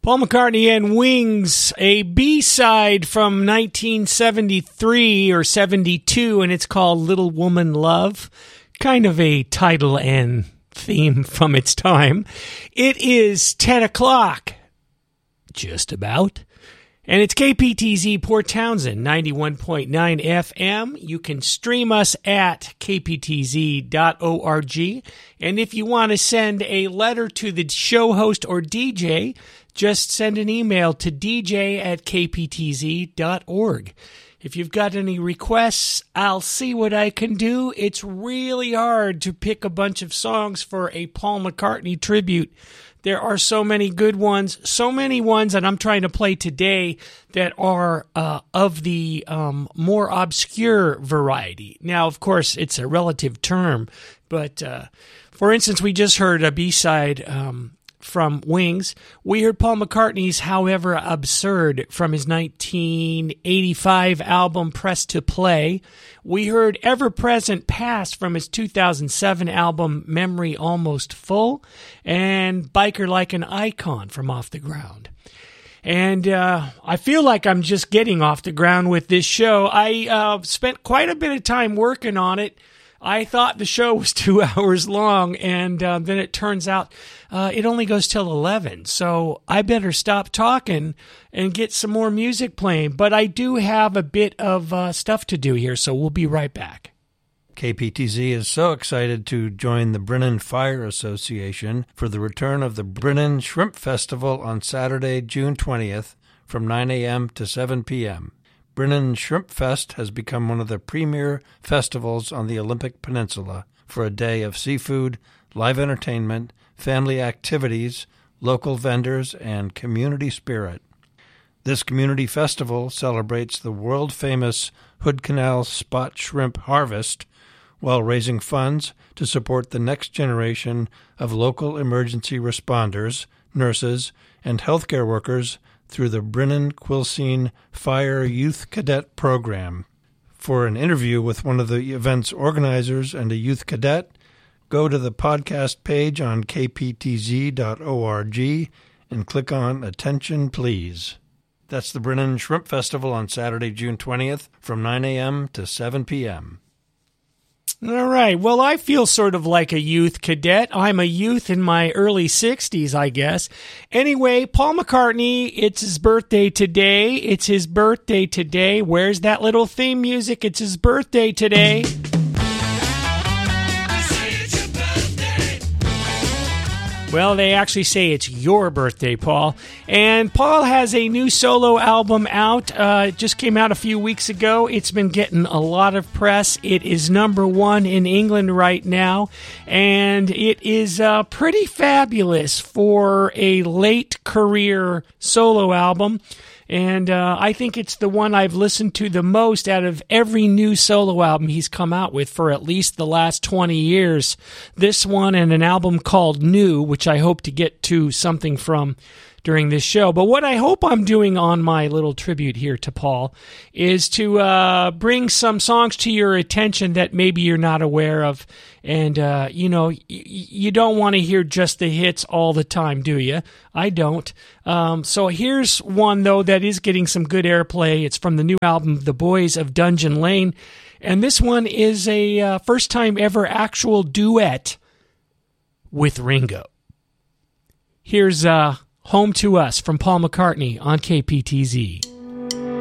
Paul McCartney and Wings, a B-side from 1973 or 72, and it's called Little Woman Love. Kind of a title and theme from its time. It is 10 o'clock, just about. And it's KPTZ Port Townsend, 91.9 FM. You can stream us at kptz.org. And if you want to send a letter to the show host or DJ, just send an email to dj@kptz.org. If you've got any requests, I'll see what I can do. It's really hard to pick a bunch of songs for a Paul McCartney tribute. There are so many good ones, so many ones that I'm trying to play today that are of the more obscure variety. Now, of course, it's a relative term, but for instance, we just heard a B-side from Wings. We heard Paul McCartney's However Absurd from his 1985 album Press to Play. We heard Ever Present Past from his 2007 album Memory Almost Full, and Biker Like an Icon from Off the Ground. And I feel like I'm just getting off the ground with this show. I spent quite a bit of time working on it. I thought the show was 2 hours long, and then it turns out it only goes till 11. So I better stop talking and get some more music playing. But I do have a bit of stuff to do here, so we'll be right back. KPTZ is so excited to join the Brennan Fire Association for the return of the Brennan Shrimp Festival on Saturday, June 20th from 9 a.m. to 7 p.m. Brennan Shrimp Fest has become one of the premier festivals on the Olympic Peninsula for a day of seafood, live entertainment, family activities, local vendors, and community spirit. This community festival celebrates the world-famous Hood Canal spot shrimp harvest while raising funds to support the next generation of local emergency responders, nurses, and healthcare workers through the Brennan Quilcene Fire Youth Cadet Program. For an interview with one of the event's organizers and a youth cadet, go to the podcast page on kptz.org and click on Attention Please. That's the Brennan Shrimp Festival on Saturday, June 20th from 9 a.m. to 7 p.m. All right. Well, I feel sort of like a youth cadet. I'm a youth in my early 60s, I guess. Anyway, Paul McCartney, it's his birthday today. It's his birthday today. Where's that little theme music? It's his birthday today. Well, they actually say it's your birthday, Paul. And Paul has a new solo album out. It just came out a few weeks ago. It's been getting a lot of press. It is #1 in England right now. And it is pretty fabulous for a late career solo album. And I think it's the one I've listened to the most out of every new solo album he's come out with for at least the last 20 years. This one and an album called New, which I hope to get to something from during this show. But what I hope I'm doing on my little tribute here to Paul is to bring some songs to your attention that maybe you're not aware of. And, you don't want to hear just the hits all the time, do you? I don't. So here's one, though, that is getting some good airplay. It's from the new album, The Boys of Dungeon Lane. And this one is a first-time ever actual duet with Ringo. Here's Home to Us from Paul McCartney on KPTZ.